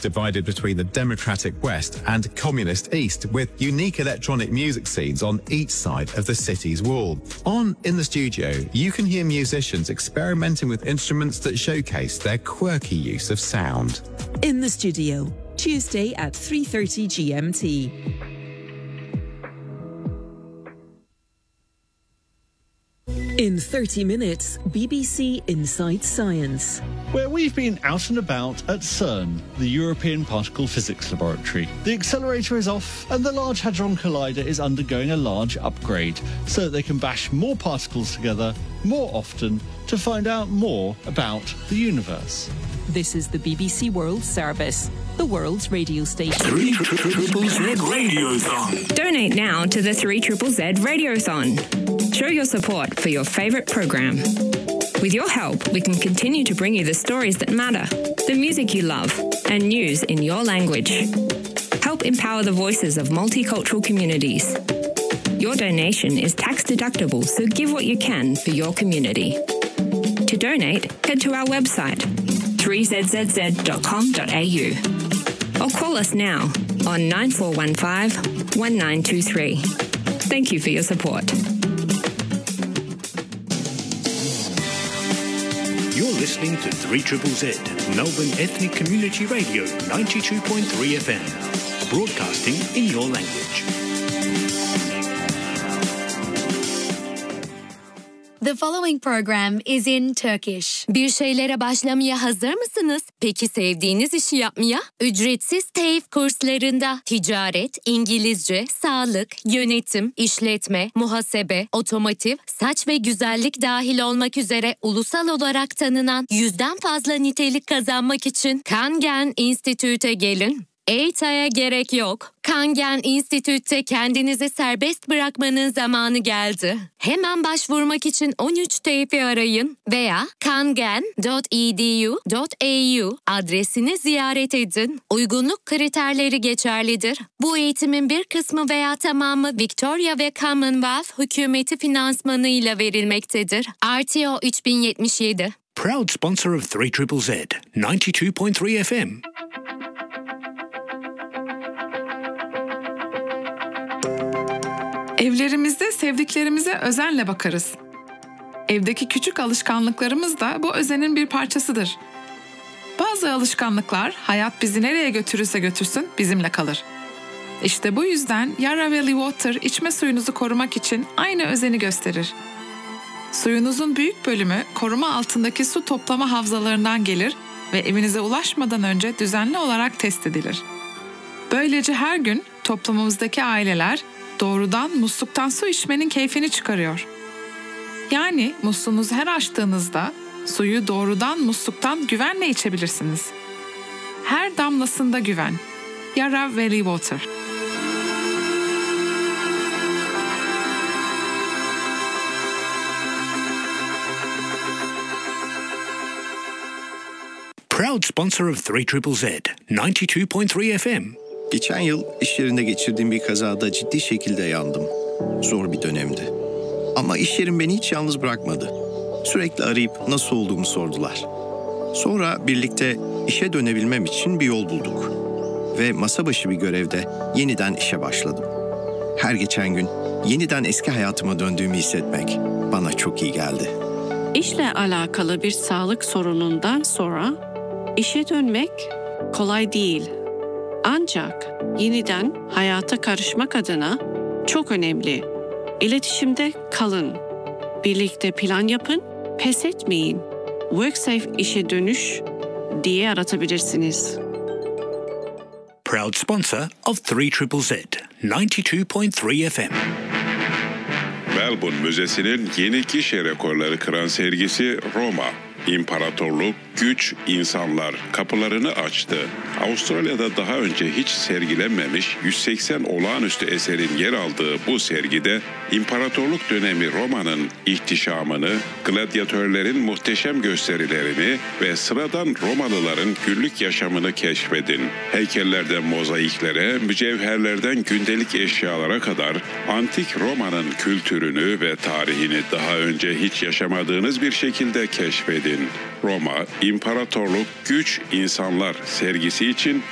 divided between the democratic West and communist East, with unique electronic music scenes on each side of the city's wall. On In the Studio, you can hear musicians experimenting with instruments that showcase their quirky use of sound. In the Studio, Tuesday at 3:30 GMT. In 30 minutes, BBC Inside Science. Where we've been out and about at CERN, the European Particle Physics Laboratory. The accelerator is off and the Large Hadron Collider is undergoing a large upgrade so that they can bash more particles together more often to find out more about the universe. This is the BBC World Service, the world's radio station. 3ZZZ Radiothon. Donate now to the 3ZZZ Radiothon. Show your support for your favourite programme. With your help, we can continue to bring you the stories that matter, the music you love, and news in your language. Help empower the voices of multicultural communities. Your donation is tax deductible, so give what you can for your community. To donate, head to our website, 3zzz.com.au, or call us now on 9415 1923. Thank you for your support. You're listening to 3ZZZ, Melbourne Ethnic Community Radio 92.3 FM, broadcasting in your language. The following program is in Turkish. Bir şeylere başlamaya hazır mısınız? Peki sevdiğiniz işi yapmaya? Ücretsiz TEİF kurslarında ticaret, İngilizce, sağlık, yönetim, işletme, muhasebe, otomotiv, saç ve güzellik dahil olmak üzere ulusal olarak tanınan 100'den fazla nitelik kazanmak için Kangen Institute'e gelin. EYTA'ya gerek yok. Kangen Institute'te kendinizi serbest bırakmanın zamanı geldi. Hemen başvurmak için 13 TEİF'i arayın veya kangen.edu.au adresini ziyaret edin. Uygunluk kriterleri geçerlidir. Bu eğitimin bir kısmı veya tamamı Victoria ve Commonwealth hükümeti finansmanıyla verilmektedir. RTO 3077. Proud sponsor of 3ZZZ, 92.3 FM. Evlerimizde sevdiklerimize özenle bakarız. Evdeki küçük alışkanlıklarımız da bu özenin bir parçasıdır. Bazı alışkanlıklar hayat bizi nereye götürürse götürsün bizimle kalır. İşte bu yüzden Yarra Valley Water içme suyunuzu korumak için aynı özeni gösterir. Suyunuzun büyük bölümü koruma altındaki su toplama havzalarından gelir ve evinize ulaşmadan önce düzenli olarak test edilir. Böylece her gün toplumumuzdaki aileler doğrudan musluktan su içmenin keyfini çıkarıyor. Yani musluğunuzu her açtığınızda suyu doğrudan musluktan güvenle içebilirsiniz. Her damlasında güven. Yarra Valley Water. Proud sponsor of 3ZZZ, 92.3 FM. Geçen yıl iş yerinde geçirdiğim bir kazada ciddi şekilde yandım. Zor bir dönemdi. Ama iş yerim beni hiç yalnız bırakmadı. Sürekli arayıp nasıl olduğumu sordular. Sonra birlikte işe dönebilmem için bir yol bulduk. Ve masa başı bir görevde yeniden işe başladım. Her geçen gün yeniden eski hayatıma döndüğümü hissetmek bana çok iyi geldi. İşle alakalı bir sağlık sorunundan sonra işe dönmek kolay değil. Ancak yeniden hayata karışmak adına çok önemli. İletişimde kalın. Birlikte plan yapın, pes etmeyin. WorkSafe işe dönüş diye aratabilirsiniz. Proud sponsor of 3ZZZ, 92.3 FM. Melbourne Müzesi'nin yeni gişe rekorları kıran sergisi Roma, İmparatorluk, Güç, İnsanlar kapılarını açtı. Avustralya'da daha önce hiç sergilenmemiş 180 olağanüstü eserin yer aldığı bu sergide İmparatorluk dönemi Roma'nın ihtişamını, gladyatörlerin muhteşem gösterilerini ve sıradan Romalıların günlük yaşamını keşfedin. Heykellerden mozaiklere, mücevherlerden gündelik eşyalara kadar antik Roma'nın kültürünü ve tarihini daha önce hiç yaşamadığınız bir şekilde keşfedin. Roma, İmparatorluk, Güç, İnsanlar sergisi için